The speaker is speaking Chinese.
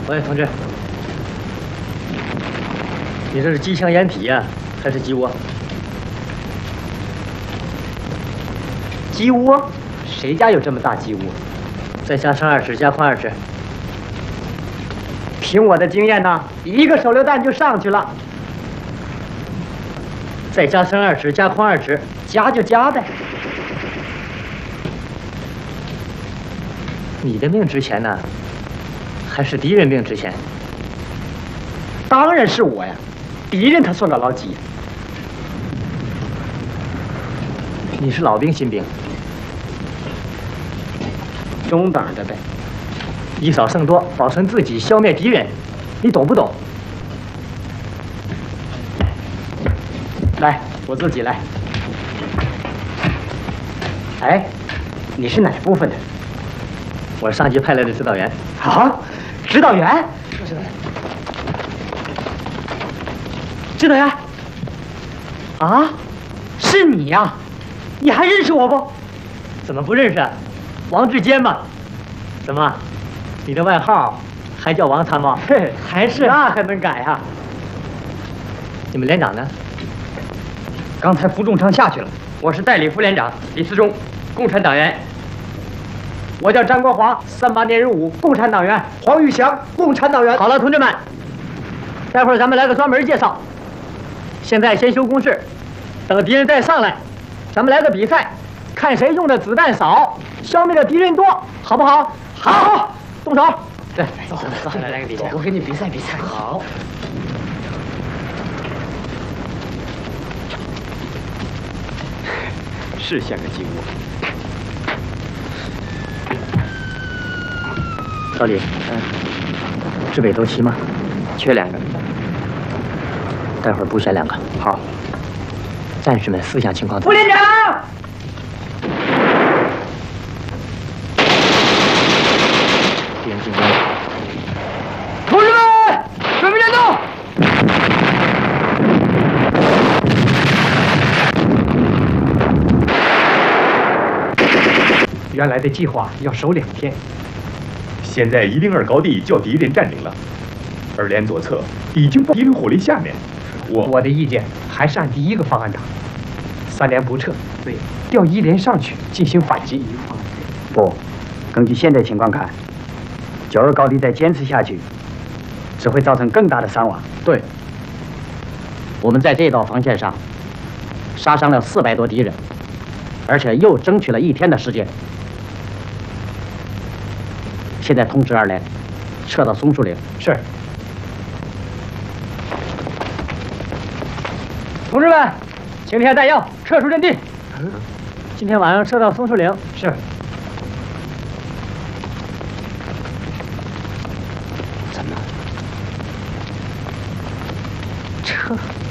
喂，同志，你这是机枪掩体呀，还是鸡窝？ 鸡窝？谁家有这么大鸡窝？ 再加上20，加宽20。 凭我的经验呢，1个手榴弹就上去了。 再加上20，加宽20， 加就加呗。 你的命值钱呢，还是敌人命值钱？ 当然是我呀，敌人他算个老几？ 你是老兵新兵？ 中等的呗。 以少胜多，保存自己，消灭敌人，你懂不懂？ 来，我自己来。哎，你是哪部分的？ 我是上级派来的指导员。 啊，指导员？ 是的。 指导员？啊，是你呀？你还认识我不？ 怎么不认识啊？王志坚嘛。怎么？你的外号还叫王参谋？ 嘿，还是那还能改呀？ 你们连长呢？ 刚才副中昌下去了。我是代理副连长李思忠，共产党员。我叫张国华，38年入伍，共产党员。黄玉祥，共产党员。 好了，同志们，待会儿咱们来个专门介绍。现在先修工事，等敌人再上来，咱们来个比赛，看谁用的子弹少，消灭的敌人多，好不好？好，动手。 对，走，来个比赛，我跟你比赛比赛。 好。 是像个鸡窝。 老李，制北都齐吗？ 缺2个。 待会儿补选2个。 好。 战士们思想情况。 副连长。 敌人进攻。 同志们，准备战斗！原来的计划要守2天， 现在102高地叫敌人占领了，2连左侧已经在敌人火力下面。 我的意见还是按第1个方案打，3连不撤，对，调1连上去进行反击。不，根据现在情况看，92高地再坚持下去，只会造成更大的伤亡。 对，我们在这道防线上杀伤了400多敌人，而且又争取了1天的时间。现在通知2连撤到松树岭。 是。同志们，请填弹药，撤出阵地。 今天晚上撤到松树岭。 是。 怎么？ 撤。